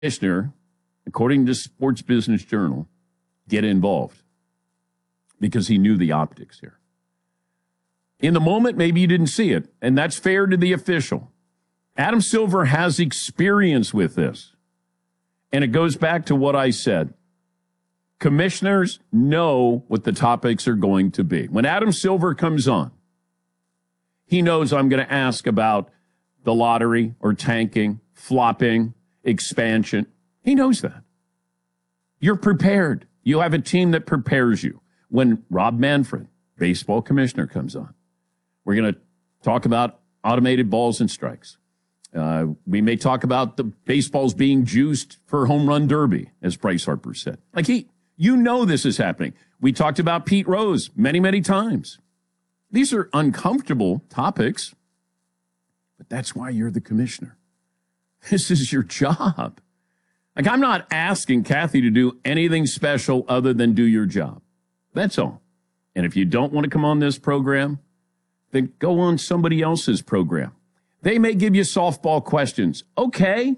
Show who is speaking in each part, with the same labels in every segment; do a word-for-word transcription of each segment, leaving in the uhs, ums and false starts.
Speaker 1: commissioner, according to Sports Business Journal, get involved because he knew the optics here. In the moment, maybe you didn't see it, and that's fair to the official. Adam Silver has experience with this, and it goes back to what I said. Commissioners know what the topics are going to be. When Adam Silver comes on, he knows I'm going to ask about the lottery or tanking, flopping, expansion. He knows that. You're prepared. You have a team that prepares you. When Rob Manfred, baseball commissioner, comes on, we're going to talk about automated balls and strikes. Uh, we may talk about the baseballs being juiced for home run derby, as Bryce Harper said. Like he, you know this is happening. We talked about Pete Rose many, many times. These are uncomfortable topics, but that's why you're the commissioner. This is your job. Like, I'm not asking Kathy to do anything special other than do your job. That's all. And if you don't want to come on this program, then go on somebody else's program. They may give you softball questions. Okay.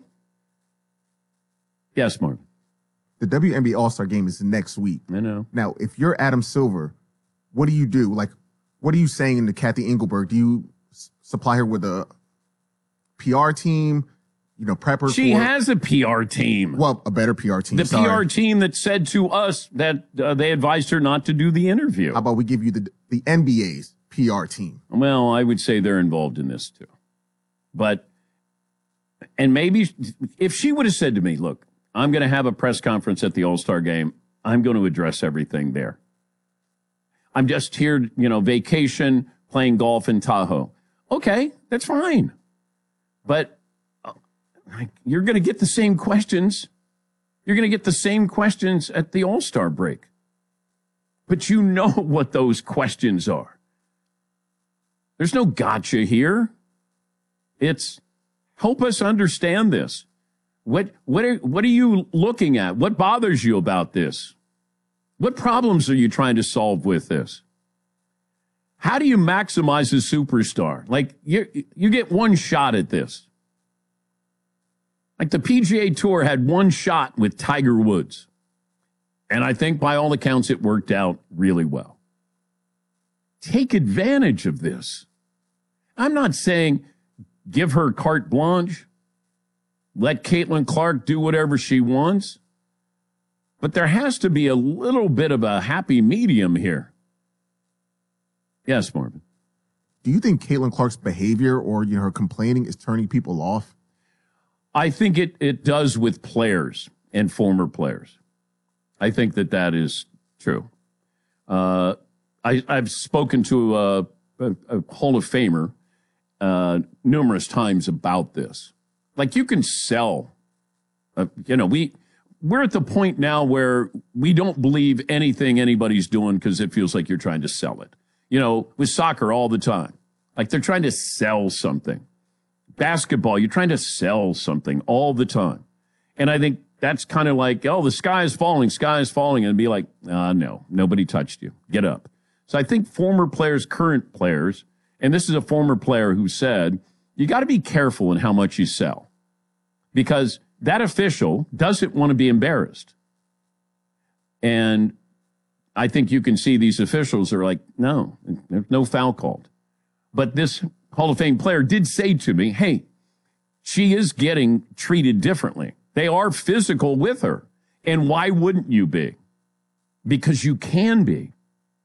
Speaker 1: Yes, Marvin.
Speaker 2: The W N B A All-Star Game is next week.
Speaker 1: I know.
Speaker 2: Now, if you're Adam Silver, what do you do? Like, what are you saying to Kathy Engelberg? Do you s- supply her with a P R team? You know, prep her
Speaker 1: She
Speaker 2: for,
Speaker 1: has a P R team.
Speaker 2: Well, a better P R team.
Speaker 1: The
Speaker 2: sorry.
Speaker 1: P R team that said to us that uh, they advised her not to do the interview.
Speaker 2: How about we give you the the N B A's P R team?
Speaker 1: Well, I would say they're involved in this too. But, and maybe if she would have said to me, look, I'm going to have a press conference at the All-Star Game. I'm going to address everything there. I'm just here, you know, vacation, playing golf in Tahoe. Okay, that's fine. But uh, you're going to get the same questions. You're going to get the same questions at the All-Star break. But you know what those questions are. There's no gotcha here. It's help us understand this. What what are what are you looking at? What bothers you about this? What problems are you trying to solve with this? How do you maximize a superstar? Like you you get one shot at this. Like the P G A Tour had one shot with Tiger Woods. And I think by all accounts it worked out really well. Take advantage of this. I'm not saying give her carte blanche. Let Caitlin Clark do whatever she wants. But there has to be a little bit of a happy medium here. Yes, Marvin.
Speaker 2: Do you think Caitlin Clark's behavior or you know her complaining is turning people off?
Speaker 1: I think it, it does with players and former players. I think that that is true. Uh, I, I've spoken to a, a, a Hall of Famer uh, numerous times about this. Like you can sell, uh, you know, we, we're at the point now where we don't believe anything anybody's doing because it feels like you're trying to sell it. You know, with soccer all the time, like they're trying to sell something. Basketball, you're trying to sell something all the time. And I think that's kind of like, oh, the sky is falling, sky is falling. And be like, uh, no, nobody touched you. Get up. So I think former players, current players, and this is a former player who said, you got to be careful in how much you sell because that official doesn't want to be embarrassed. And I think you can see these officials are like, no, there's no foul called. But this Hall of Fame player did say to me, hey, she is getting treated differently. They are physical with her. And why wouldn't you be? Because you can be.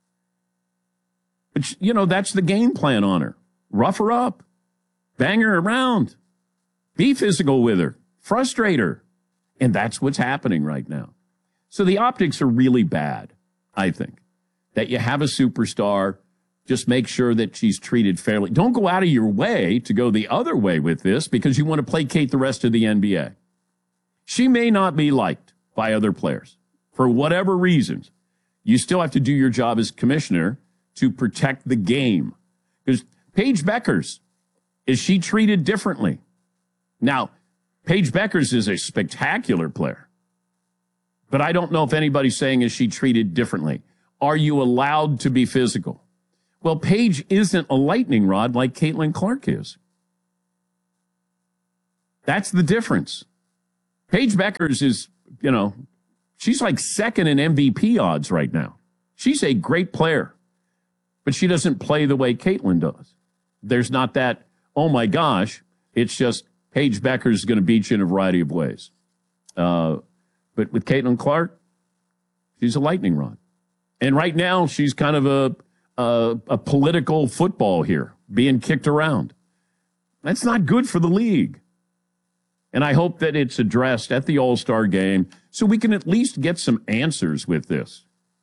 Speaker 1: But, you know, that's the game plan on her. Rough her up. Bang her around. Be physical with her. Frustrate her. And that's what's happening right now. So the optics are really bad, I think. That you have a superstar, just make sure that she's treated fairly. Don't go out of your way to go the other way with this because you want to placate the rest of the N B A. She may not be liked by other players for whatever reasons. You still have to do your job as commissioner to protect the game. Because Paige Beckers, is she treated differently? Now, Paige Beckers is a spectacular player. But I don't know if anybody's saying is she treated differently. Are you allowed to be physical? Well, Paige isn't a lightning rod like Caitlin Clark is. That's the difference. Paige Beckers is, you know, she's like second in M V P odds right now. She's a great player, but she doesn't play the way Caitlin does. There's not that, oh my gosh, it's just Paige Beckers is going to beat you in a variety of ways. Uh, but with Caitlin Clark, she's a lightning rod. And right now, she's kind of a, a, a political football here, being kicked around. That's not good for the league. And I hope that it's addressed at the All-Star game so we can at least get some answers with this.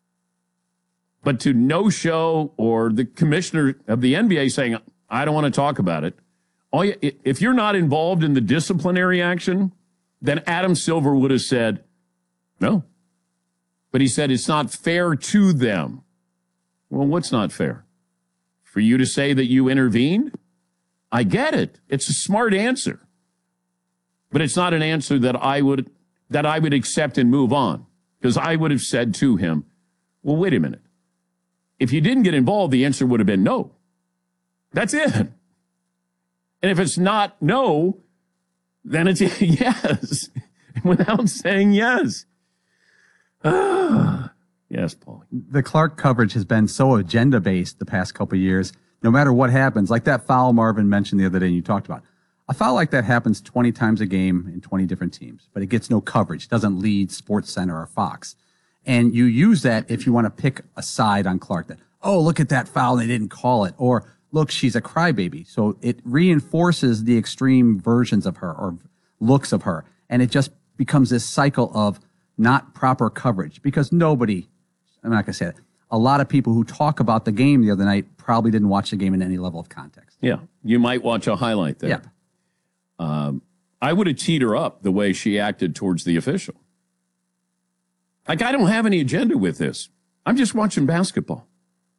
Speaker 1: But to no-show or the commissioner of the N B A saying, I don't want to talk about it. All you, if you're not involved in the disciplinary action, then Adam Silver would have said, no. But he said it's not fair to them. Well, what's not fair? For you to say that you intervened? I get it. It's a smart answer. But it's not an answer that I would that I would accept and move on. Because I would have said to him, well, wait a minute. If you didn't get involved, the answer would have been no. That's it. And if it's not no, then it's yes. Without saying yes. Ah, yes, Paul.
Speaker 3: The Clark coverage has been so agenda-based the past couple of years. No matter what happens, like that foul Marvin mentioned the other day and you talked about. A foul like that happens twenty times a game in twenty different teams, but it gets no coverage. It doesn't lead SportsCenter or Fox. And you use that if you want to pick a side on Clark. That, oh, look at that foul, they didn't call it. Or, look, she's a crybaby. So it reinforces the extreme versions of her or looks of her. And it just becomes this cycle of not proper coverage because nobody, I'm not going to say that, a lot of people who talk about the game the other night probably didn't watch the game in any level of context.
Speaker 1: Yeah, you might watch a highlight there.
Speaker 3: Yeah.
Speaker 1: Um, I would have teed her up the way she acted towards the official. Like, I don't have any agenda with this. I'm just watching basketball.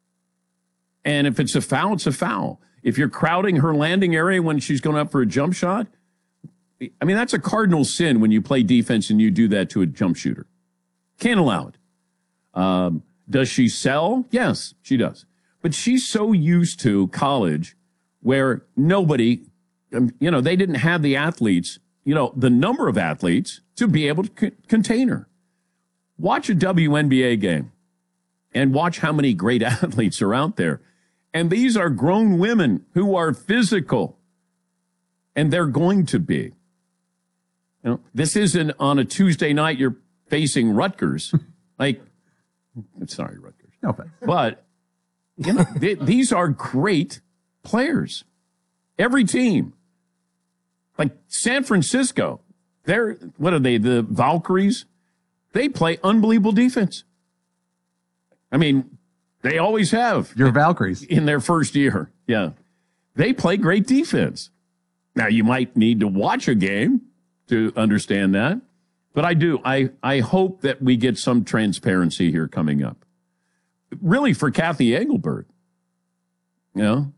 Speaker 1: And if it's a foul, it's a foul. If you're crowding her landing area when she's going up for a jump shot, I mean, that's a cardinal sin when you play defense and you do that to a jump shooter. Can't allow it. Um, does she sell? Yes, she does. But she's so used to college where nobody, you know, they didn't have the athletes, you know, the number of athletes to be able to c- contain her. Watch a W N B A game and watch how many great athletes are out there. And these are grown women who are physical, and they're going to be. You know, this isn't on a Tuesday night you're facing Rutgers. Like, sorry, Rutgers.
Speaker 3: No, but,
Speaker 1: but you know, they, these are great players. Every team. Like San Francisco, they're, what are they, the Valkyries? They play unbelievable defense. I mean, they always have.
Speaker 3: Your Valkyries.
Speaker 1: In their first year. Yeah. They play great defense. Now, you might need to watch a game to understand that. But I do. I, I hope that we get some transparency here coming up. Really, for Kathy Engelbert. You know?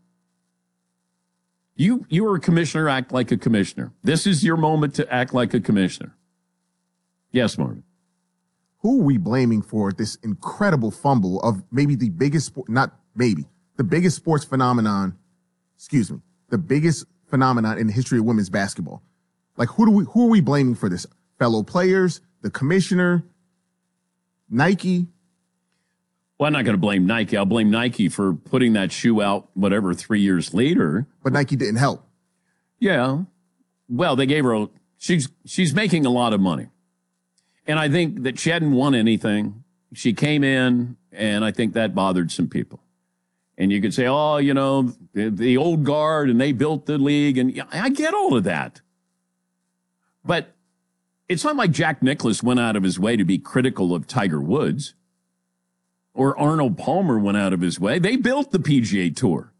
Speaker 1: You, you are a commissioner, act like a commissioner. This is your moment to act like a commissioner. Yes, Marvin.
Speaker 2: Who are we blaming for this incredible fumble of maybe the biggest, sport, not maybe, the biggest sports phenomenon, excuse me, the biggest phenomenon in the history of women's basketball? Like, who do we, who are we blaming for this? Fellow players, the commissioner, Nike?
Speaker 1: Well, I'm not going to blame Nike. I'll blame Nike for putting that shoe out, whatever, three years later.
Speaker 2: But Nike didn't help.
Speaker 1: Yeah. Well, they gave her, a, she's, she's making a lot of money. And I think that she hadn't won anything. She came in, and I think that bothered some people. And you could say, oh, you know, the, the old guard, and they built the league. And yeah, I get all of that. But it's not like Jack Nicklaus went out of his way to be critical of Tiger Woods. Or Arnold Palmer went out of his way. They built the P G A Tour.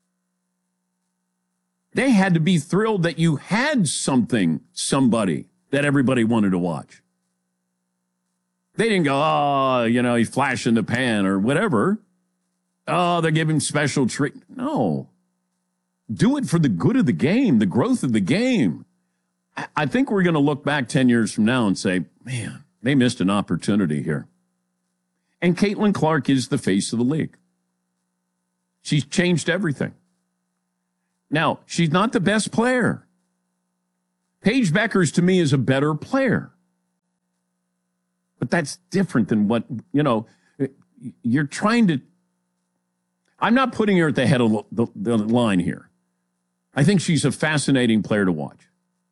Speaker 1: They had to be thrilled that you had something, somebody that everybody wanted to watch. They didn't go, oh, you know, he's flashing the pan or whatever. Oh, they're giving special treat. No. Do it for the good of the game, the growth of the game. I think we're going to look back ten years from now and say, man, they missed an opportunity here. And Caitlin Clark is the face of the league. She's changed everything. Now, she's not the best player. Paige Beckers, to me, is a better player. But that's different than what, you know, you're trying to. I'm not putting her at the head of the, the line here. I think she's a fascinating player to watch.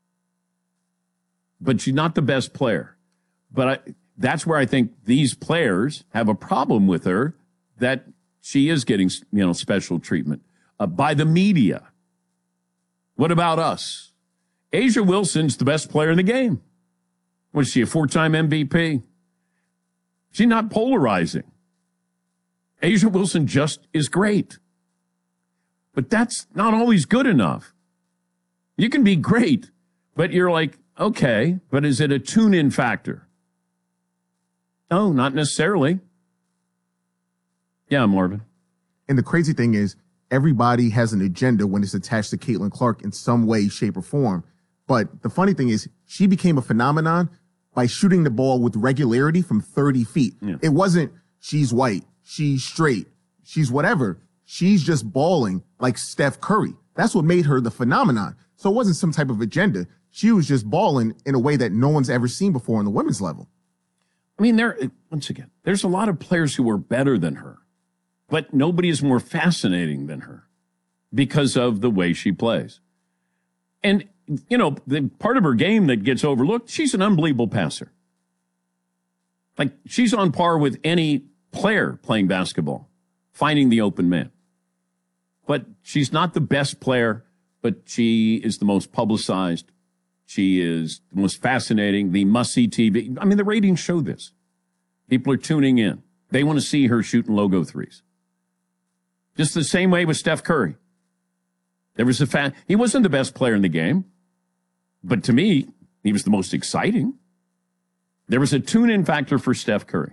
Speaker 1: But she's not the best player. But I, that's where I think these players have a problem with her, that she is getting, you know, special treatment uh, by the media. What about us? A'ja Wilson's the best player in the game. Was she a four-time M V P? She's not polarizing. A'ja Wilson just is great. But that's not always good enough. You can be great, but you're like, okay, but is it a tune-in factor? No, not necessarily. Yeah, Marvin.
Speaker 2: And the crazy thing is, everybody has an agenda when it's attached to Caitlin Clark in some way, shape, or form. But the funny thing is, she became a phenomenon by shooting the ball with regularity from thirty feet. Yeah. It wasn't, she's white, she's straight, she's whatever. She's just balling like Steph Curry. That's what made her the phenomenon. So it wasn't some type of agenda. She was just balling in a way that no one's ever seen before on the women's level.
Speaker 1: I mean, there, once again, there's a lot of players who are better than her, but nobody is more fascinating than her because of the way she plays. And, you know, the part of her game that gets overlooked, she's an unbelievable passer. Like, she's on par with any player playing basketball, finding the open man. But she's not the best player, but she is the most publicized. She is the most fascinating, the must-see T V. I mean, the ratings show this. People are tuning in. They want to see her shooting logo threes. Just the same way with Steph Curry. There was a fan. He wasn't the best player in the game, but to me, he was the most exciting. There was a tune-in factor for Steph Curry.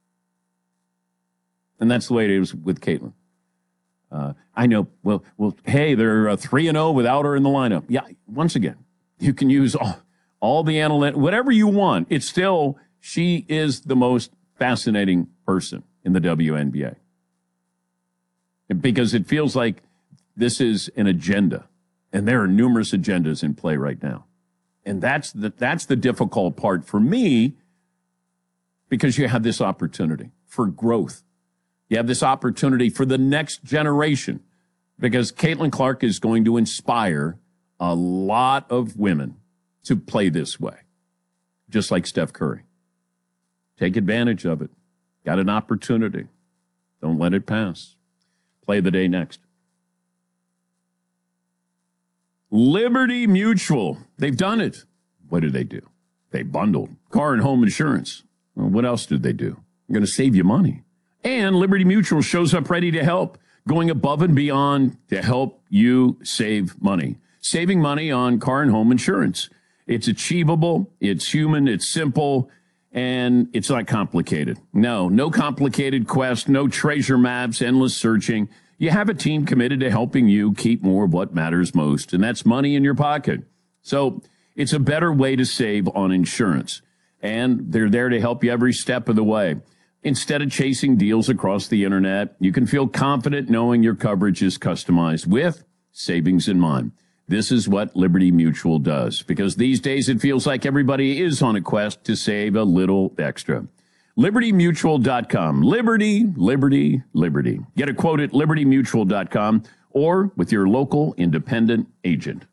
Speaker 1: And that's the way it is with Caitlin. Uh, I know, well, well, hey, they're uh, three and oh without her in the lineup. Yeah, once again, you can use all, all the analytics, whatever you want. It's still, she is the most fascinating person in the W N B A. Because it feels like this is an agenda, and there are numerous agendas in play right now. And that's the, that's the difficult part for me, because you have this opportunity for growth. You have this opportunity for the next generation, because Caitlin Clark is going to inspire a lot of women to play this way, just like Steph Curry. Take advantage of it. Got an opportunity. Don't let it pass. Play of the day next. Liberty Mutual. They've done it. What did they do? They bundled car and home insurance. Well, what else did they do? They're going to save you money. And Liberty Mutual shows up ready to help, going above and beyond to help you save money. Saving money on car and home insurance. It's achievable, it's human, it's simple, and it's not complicated. No, no complicated quest, no treasure maps, endless searching. You have a team committed to helping you keep more of what matters most, and that's money in your pocket. So it's a better way to save on insurance, and they're there to help you every step of the way. Instead of chasing deals across the internet, you can feel confident knowing your coverage is customized with savings in mind. This is what Liberty Mutual does, because these days it feels like everybody is on a quest to save a little extra. liberty mutual dot com. Liberty, Liberty, Liberty. Get a quote at liberty mutual dot com or with your local independent agent.